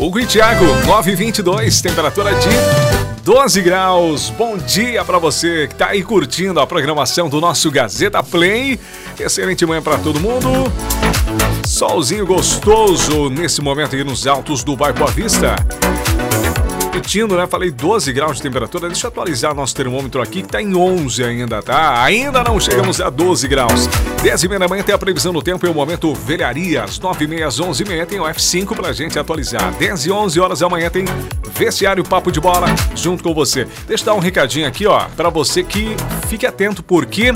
Hugo e Thiago, 9h22, temperatura de 12 graus. Bom dia para você que tá aí curtindo a programação do nosso Gazeta Play. Excelente manhã para todo mundo. Solzinho gostoso nesse momento aí nos altos do bairro Boa Vista. Repetindo, né? Falei 12 graus de temperatura. Deixa eu atualizar nosso termômetro aqui, que tá em 11 ainda, tá? Ainda não chegamos a 12 graus. 10h30 da manhã tem a previsão do tempo e o momento Velharia. Às 9h30, às 11h30 tem o F5 pra gente atualizar. 10 e 11 horas da manhã tem Vestiário Papo de Bola junto com você. Deixa eu dar um recadinho aqui, ó, pra você que fique atento, porque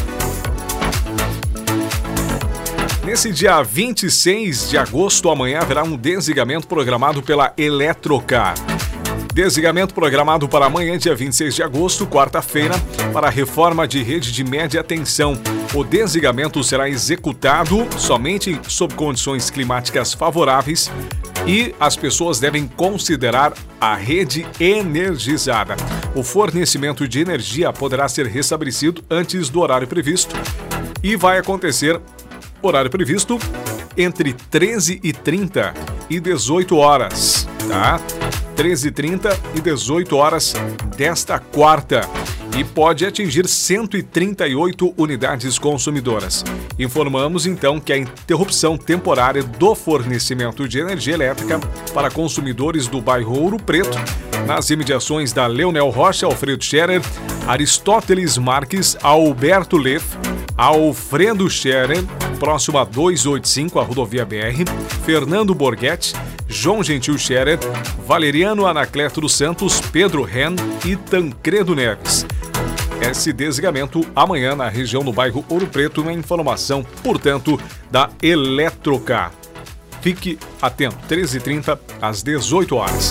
nesse dia 26 de agosto, amanhã, haverá um desligamento programado pela Eletrocar. Desligamento programado para amanhã, dia 26 de agosto, quarta-feira, para a reforma de rede de média tensão. O desligamento será executado somente sob condições climáticas favoráveis e as pessoas devem considerar a rede energizada. O fornecimento de energia poderá ser restabelecido antes do horário previsto e vai acontecer horário previsto entre 13h30 e 18 horas, tá? 13h30 e 18 horas desta quarta e pode atingir 138 unidades consumidoras. Informamos então que a interrupção temporária do fornecimento de energia elétrica para consumidores do bairro Ouro Preto, nas imediações da Leonel Rocha, Alfredo Scherer, Aristóteles Marques, Alberto Leff, Alfredo Scherer, próximo a 285, a rodovia BR, Fernando Borghetti, João Gentil Scherer, Valeriano Anacleto dos Santos, Pedro Ren e Tancredo Neves. Esse desligamento amanhã na região do bairro Ouro Preto, uma informação, portanto, da Eletrocar. Fique atento, 13h30 às 18 horas.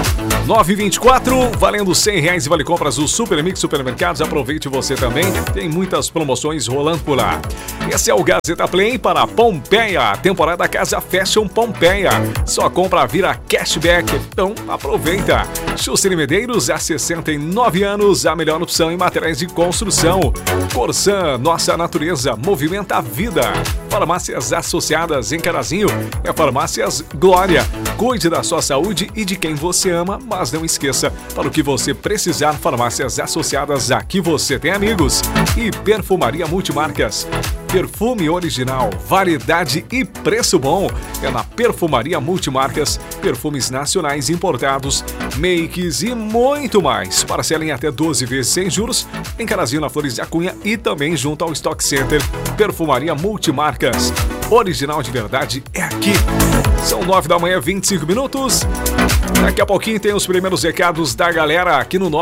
9h24, valendo R$100 e vale compras do Super Mix Supermercados. Aproveite você também, tem muitas promoções rolando por lá. Esse é o Gazeta Play para Pompeia, temporada Casa Fashion Pompeia. Só compra vira cashback, então aproveita. Juscelino Medeiros, há 69 anos, a melhor opção em materiais de construção. Corsan, nossa natureza, movimenta a vida. Farmácias associadas em Carazinho é Farmácias Glória. Cuide da sua saúde e de quem você ama, mas não esqueça, para o que você precisar, farmácias associadas, aqui você tem amigos. E Perfumaria Multimarcas. Perfume original, variedade e preço bom. É na Perfumaria Multimarcas, perfumes nacionais importados, makes e muito mais. Parcela em até 12 vezes sem juros, em Carazinho, na Flores da Cunha e também junto ao Stock Center. Perfumaria Multimarcas. Original de verdade é aqui. São 9 da manhã, 25 minutos. Daqui a pouquinho tem os primeiros recados da galera aqui no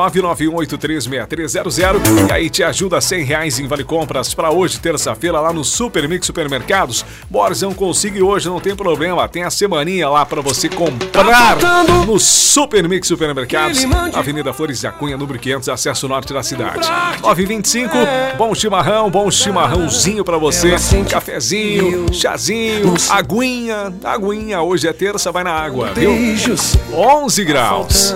991836300. E aí te ajuda R$100 em Vale Compras para hoje, terça-feira, lá no Super Mix Supermercados. Borzão, consiga hoje, não tem problema. Tem a semaninha lá para você comprar no Super Mix Supermercados, Avenida Flores da Cunha, número 500, acesso norte da cidade. 9h25, bom chimarrãozinho para você. Cafezinho, chazinho, aguinha. Hoje é terça, vai na água, viu? 11 graus.